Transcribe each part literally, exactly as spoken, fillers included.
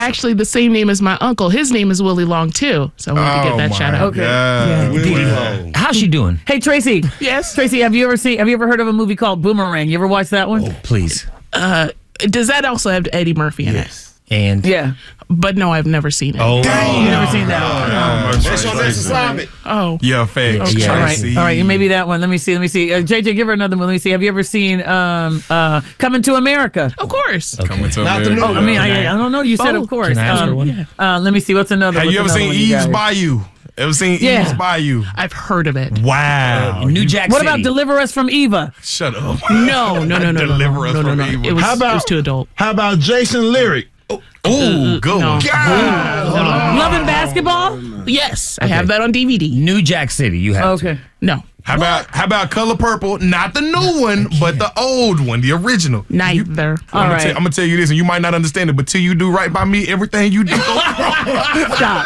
actually the same name as my uncle. His name is Willie Long, too. So I wanted to give that shout out. Okay. Yeah. Yeah. How's she doing? Hey, Tracy. Yes? Tracy, have you ever seen, have you ever heard of a movie called Boomerang? You ever watched that one? Oh, please. Uh, does that also have Eddie Murphy in Yes. And Yeah. it? But no, I've never seen it. oh, You've never seen that one? That's your next assignment. Oh. Yeah, facts. Yeah. All right, Tracy. all right, maybe that one. Let me see. Let me see. Uh, J J, give her another one. Let me see. Have you ever seen um, uh, Coming to America? Of course. Coming to Not the America. new Oh, I mean, I, I don't know. You said, Oh, of course. can I ask her Um, one? uh, let me see. What's another? Have what's you ever another seen one you Eve's got? Bayou? Ever seen Yeah. Eve's Bayou? I've heard of it. Wow. New Jack What City. about Deliver Us from Eva? Shut up. No, no, no, no, no, Deliver no, us no, no, from no. evil. It was, How about- it was too adult. How about Jason Lyric? Ooh, good no. one. God. Love and Basketball? Yes, I have that on D V D. New Jack City? You have to. Okay. No, How about how about Color Purple? Not the new one, but the old one, the original. neither. All I'm, gonna right. tell, I'm gonna tell you this, and you might not understand it, but till you do right by me, everything you do, go Stop.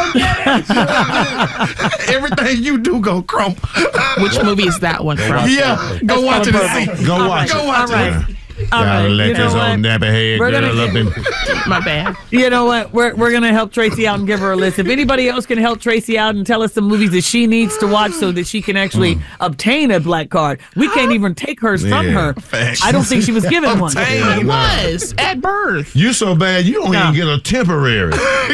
everything you do go crump. Which movie is that one from? Yeah, go watch it and see. Go watch Go it. watch All right. it. All right. Gotta let You know this what? old nappy head We're girl gonna- up and My bad. You know what? We're we're gonna help Tracy out and give her a list. If anybody else can help Tracy out and tell us some movies that she needs to watch so that she can actually obtain a black card, we can't even take hers from Yeah. her. Facts. I don't think she was given one. I was at birth. you so bad you don't No. even get a temporary.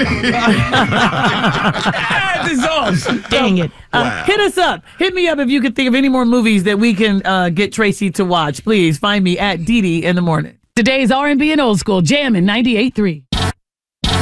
Dang it. Uh, hit us up. Hit me up if you could think of any more movies that we can uh, get Tracy to watch. Please find me at Dee Dee in the morning. Today's R and B and old school jam in ninety-eight point three.